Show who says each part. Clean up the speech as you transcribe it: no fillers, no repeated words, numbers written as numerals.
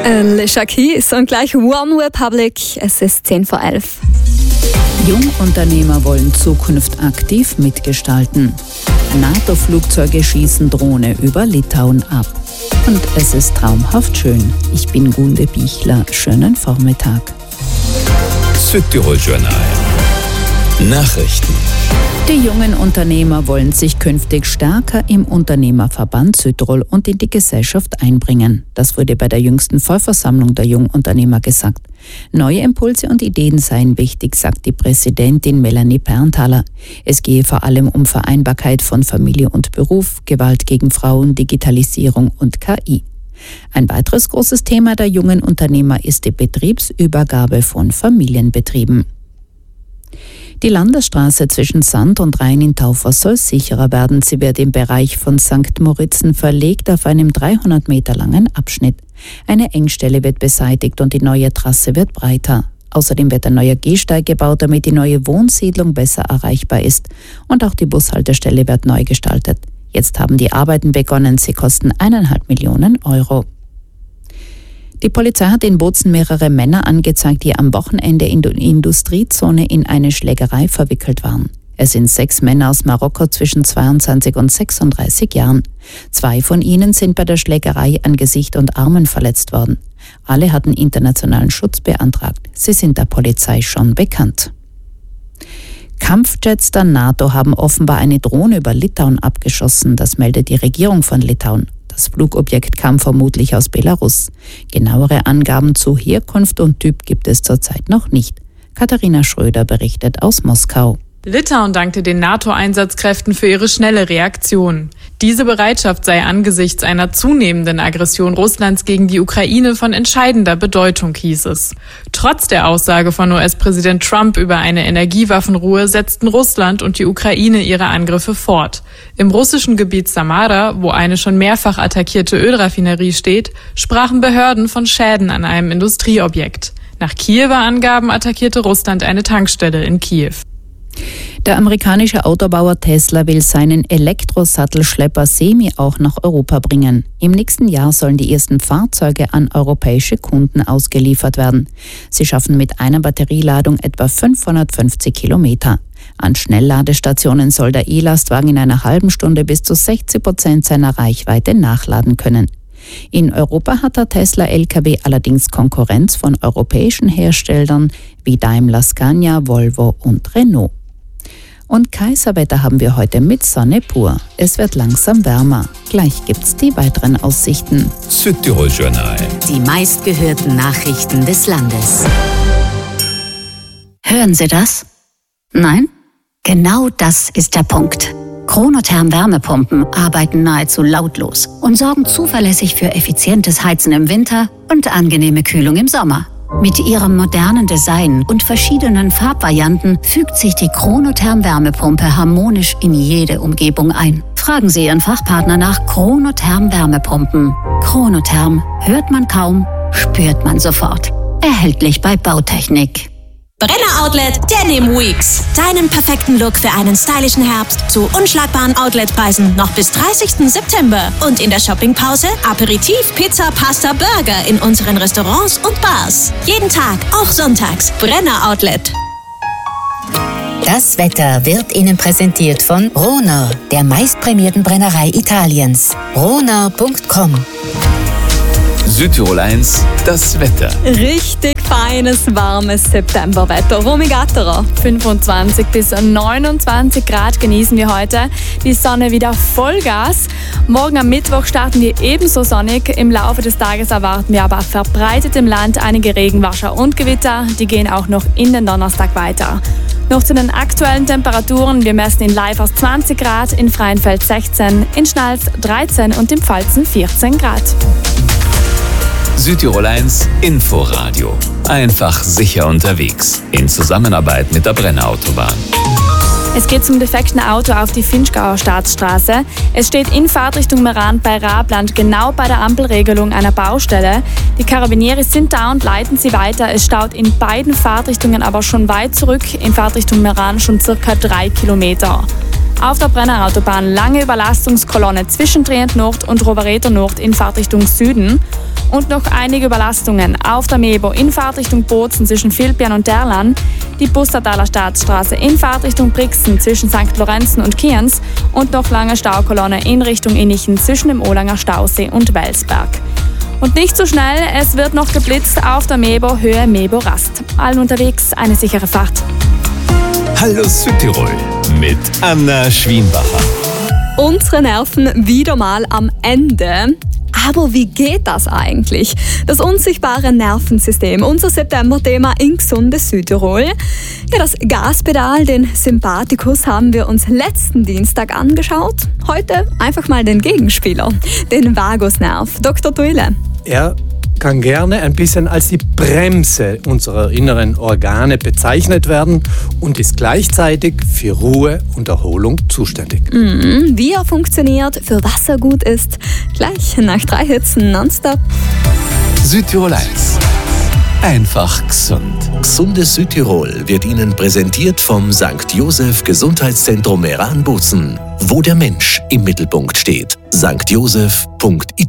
Speaker 1: Alicia Keys und gleich One Republic. Es ist 10:11.
Speaker 2: Jungunternehmer wollen Zukunft aktiv mitgestalten. NATO-Flugzeuge schießen Drohne über Litauen ab. Und es ist traumhaft schön. Ich bin Gunde Bichler. Schönen Vormittag.
Speaker 3: Südtirol Journal. Nachrichten.
Speaker 2: Die jungen Unternehmer wollen sich künftig stärker im Unternehmerverband Südtirol und in die Gesellschaft einbringen. Das wurde bei der jüngsten Vollversammlung der Jungunternehmer gesagt. Neue Impulse und Ideen seien wichtig, sagt die Präsidentin Melanie Pernthaler. Es gehe vor allem um Vereinbarkeit von Familie und Beruf, Gewalt gegen Frauen, Digitalisierung und KI. Ein weiteres großes Thema der jungen Unternehmer ist die Betriebsübergabe von Familienbetrieben. Die Landesstraße zwischen Sand und Rhein in Taufer soll sicherer werden. Sie wird im Bereich von St. Moritzen verlegt auf einem 300 Meter langen Abschnitt. Eine Engstelle wird beseitigt und die neue Trasse wird breiter. Außerdem wird ein neuer Gehsteig gebaut, damit die neue Wohnsiedlung besser erreichbar ist. Und auch die Bushaltestelle wird neu gestaltet. Jetzt haben die Arbeiten begonnen. Sie kosten 1,5 Millionen Euro. Die Polizei hat in Bozen mehrere Männer angezeigt, die am Wochenende in der Industriezone in eine Schlägerei verwickelt waren. Es sind 6 Männer aus Marokko zwischen 22 und 36 Jahren. 2 von ihnen sind bei der Schlägerei an Gesicht und Armen verletzt worden. Alle hatten internationalen Schutz beantragt. Sie sind der Polizei schon bekannt. Kampfjets der NATO haben offenbar eine Drohne über Litauen abgeschossen. Das meldet die Regierung von Litauen. Das Flugobjekt kam vermutlich aus Belarus. Genauere Angaben zu Herkunft und Typ gibt es zurzeit noch nicht. Katharina Schröder berichtet aus Moskau.
Speaker 4: Litauen dankte den NATO-Einsatzkräften für ihre schnelle Reaktion. Diese Bereitschaft sei angesichts einer zunehmenden Aggression Russlands gegen die Ukraine von entscheidender Bedeutung, hieß es. Trotz der Aussage von US-Präsident Trump über eine Energiewaffenruhe setzten Russland und die Ukraine ihre Angriffe fort. Im russischen Gebiet Samara, wo eine schon mehrfach attackierte Ölraffinerie steht, sprachen Behörden von Schäden an einem Industrieobjekt. Nach Kiewer Angaben attackierte Russland eine Tankstelle in Kiew.
Speaker 2: Der amerikanische Autobauer Tesla will seinen Elektrosattelschlepper Semi auch nach Europa bringen. Im nächsten Jahr sollen die ersten Fahrzeuge an europäische Kunden ausgeliefert werden. Sie schaffen mit einer Batterieladung etwa 550 Kilometer. An Schnellladestationen soll der E-Lastwagen in einer halben Stunde bis zu 60% seiner Reichweite nachladen können. In Europa hat der Tesla-LKW allerdings Konkurrenz von europäischen Herstellern wie Daimler, Scania, Volvo und Renault. Und Kaiserwetter haben wir heute mit Sonne pur. Es wird langsam wärmer. Gleich gibt's die weiteren Aussichten.
Speaker 3: Südtirol Journal.
Speaker 5: Die meistgehörten Nachrichten des Landes. Hören Sie das? Nein? Genau das ist der Punkt. Chronotherm Wärmepumpen arbeiten nahezu lautlos und sorgen zuverlässig für effizientes Heizen im Winter und angenehme Kühlung im Sommer. Mit ihrem modernen Design und verschiedenen Farbvarianten fügt sich die Chronotherm Wärmepumpe harmonisch in jede Umgebung ein. Fragen Sie Ihren Fachpartner nach Chronotherm Wärmepumpen. Chronotherm hört man kaum, spürt man sofort. Erhältlich bei Bautechnik.
Speaker 6: Brenner Outlet Denim Weeks. Deinen perfekten Look für einen stylischen Herbst zu unschlagbaren Outletpreisen noch bis 30. September. Und in der Shoppingpause Aperitif, Pizza, Pasta, Burger in unseren Restaurants und Bars. Jeden Tag, auch sonntags. Brenner Outlet.
Speaker 5: Das Wetter wird Ihnen präsentiert von Rohner, der meistprämierten Brennerei Italiens. Rohner.com.
Speaker 3: Südtirol 1, das Wetter.
Speaker 1: Richtig feines, warmes Septemberwetter. Romy Gatterer.
Speaker 7: 25 bis 29 Grad genießen wir heute. Die Sonne wieder Vollgas. Morgen am Mittwoch starten wir ebenso sonnig. Im Laufe des Tages erwarten wir aber verbreitet im Land einige Regenwascher und Gewitter. Die gehen auch noch in den Donnerstag weiter. Noch zu den aktuellen Temperaturen. Wir messen in Leifers 20 Grad, in Freienfeld 16, in Schnalz 13 und in Pfalzen 14 Grad.
Speaker 3: Südtirol 1 Inforadio. Einfach sicher unterwegs. In Zusammenarbeit mit der Brenner Autobahn.
Speaker 7: Es geht zum defekten Auto auf die Finchgauer Staatsstraße. Es steht in Fahrtrichtung Meran bei Rabland, genau bei der Ampelregelung einer Baustelle. Die Karabinieri sind da und leiten sie weiter. Es staut in beiden Fahrtrichtungen aber schon weit zurück. In Fahrtrichtung Meran schon ca. 3 Kilometer. Auf der Brenner Autobahn lange Überlastungskolonne zwischen Trient Nord und Rovereter Nord in Fahrtrichtung Süden. und noch einige Überlastungen auf der Mebo in Fahrtrichtung Bozen zwischen Vilpian und Derlan, die Bustertaler Staatsstraße in Fahrtrichtung Brixen zwischen St. Lorenzen und Kienz und noch lange Staukolonne in Richtung Innichen zwischen dem Olanger Stausee und Welsberg. Und nicht so schnell, es wird noch geblitzt auf der Mebo Höhe Mebo-Rast. Allen unterwegs eine sichere Fahrt.
Speaker 3: Hallo Südtirol mit Anna Schwienbacher.
Speaker 1: Unsere Nerven wieder mal am Ende. Aber wie geht das eigentlich? Das unsichtbare Nervensystem, unser September-Thema in gesundes Südtirol. Ja, das Gaspedal, den Sympathikus, haben wir uns letzten Dienstag angeschaut. Heute einfach mal den Gegenspieler, den Vagusnerv. Dr. Tuile.
Speaker 8: Er kann gerne ein bisschen als die Bremse unserer inneren Organe bezeichnet werden und ist gleichzeitig für Ruhe und Erholung zuständig.
Speaker 1: Wie er funktioniert, für was er gut ist, gleich nach 3 Hits nonstop.
Speaker 3: Südtirol 1. Einfach gesund.
Speaker 9: Gesundes Südtirol wird Ihnen präsentiert vom St. Joseph Gesundheitszentrum Meran-Bozen, wo der Mensch im Mittelpunkt steht. stjoseph.it